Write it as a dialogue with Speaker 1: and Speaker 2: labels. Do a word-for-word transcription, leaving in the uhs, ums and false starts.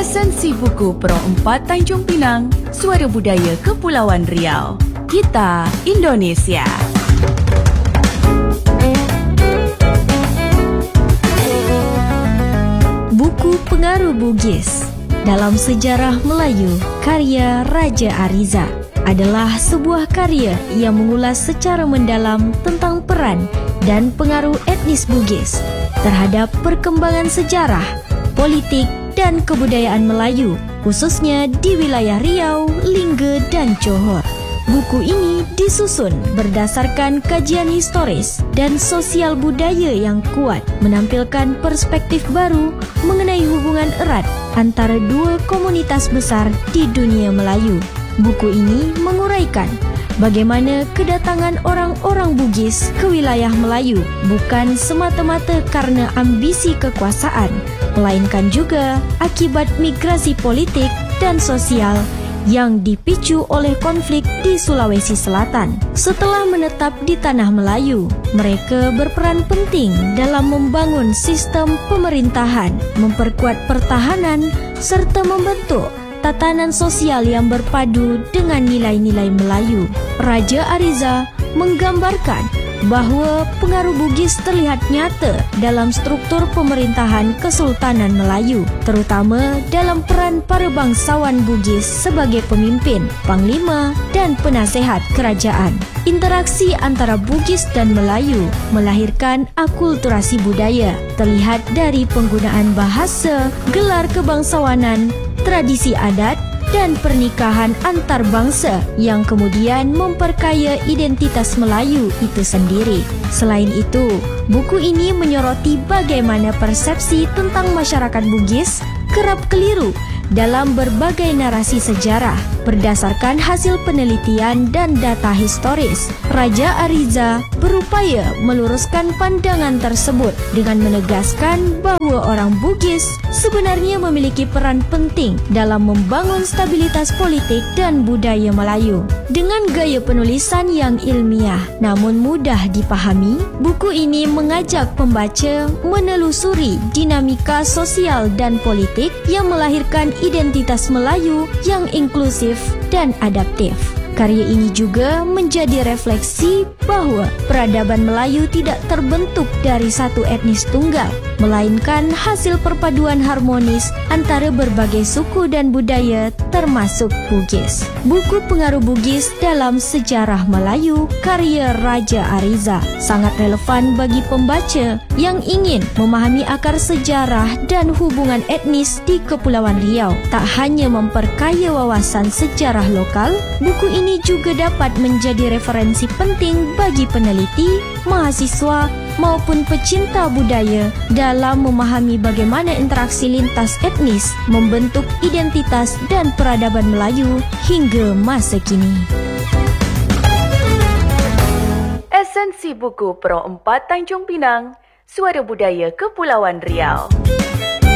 Speaker 1: Esensi Buku Pro empat Tanjung Pinang, Suara Budaya Kepulauan Riau. Kita Indonesia.
Speaker 2: Buku Pengaruh Bugis dalam Sejarah Melayu, karya Raja Ariza, adalah sebuah karya yang mengulas secara mendalam tentang peran dan pengaruh etnis Bugis terhadap perkembangan sejarah, politik, dan kebudayaan Melayu, khususnya di wilayah Riau, Lingge, dan Johor. Buku ini disusun berdasarkan kajian historis dan sosial budaya yang kuat, menampilkan perspektif baru mengenai hubungan erat antara dua komunitas besar di dunia Melayu. Buku ini menguraikan bagaimana kedatangan orang-orang Bugis ke wilayah Melayu bukan semata-mata karena ambisi kekuasaan, melainkan juga akibat migrasi politik dan sosial yang dipicu oleh konflik di Sulawesi Selatan. Setelah menetap di tanah Melayu, mereka berperan penting dalam membangun sistem pemerintahan, memperkuat pertahanan, serta membentuk tatanan sosial yang berpadu dengan nilai-nilai Melayu. Raja Ariza menggambarkan bahawa pengaruh Bugis terlihat nyata dalam struktur pemerintahan Kesultanan Melayu, terutama dalam peran para bangsawan Bugis sebagai pemimpin, panglima, dan penasehat kerajaan. Interaksi antara Bugis dan Melayu melahirkan akulturasi budaya, terlihat dari penggunaan bahasa, gelar kebangsawanan, tradisi adat, dan pernikahan antar bangsa yang kemudian memperkaya identitas Melayu itu sendiri. Selain itu, buku ini menyoroti bagaimana persepsi tentang masyarakat Bugis kerap keliru dalam berbagai narasi sejarah. Berdasarkan hasil penelitian dan data historis, Raja Ariza berupaya meluruskan pandangan tersebut dengan menegaskan bahawa orang Bugis sebenarnya memiliki peran penting dalam membangun stabilitas politik dan budaya Melayu. Dengan gaya penulisan yang ilmiah namun mudah dipahami, buku ini mengajak pembaca menelusuri dinamika sosial dan politik yang melahirkan identitas Melayu yang inklusif dan adaptif. Karya ini juga menjadi refleksi bahawa peradaban Melayu tidak terbentuk dari satu etnis tunggal, melainkan hasil perpaduan harmonis antara berbagai suku dan budaya termasuk Bugis. Buku Pengaruh Bugis dalam Sejarah Melayu, karya Raja Ariza, sangat relevan bagi pembaca yang ingin memahami akar sejarah dan hubungan etnis di Kepulauan Riau. Tak hanya memperkaya wawasan sejarah lokal, buku ini juga dapat menjadi referensi penting bagi peneliti, mahasiswa maupun pecinta budaya dalam memahami bagaimana interaksi lintas etnis membentuk identitas dan peradaban Melayu hingga masa kini.
Speaker 1: Esensi Buku Pro empat Tanjung Pinang, Suara Budaya Kepulauan Riau.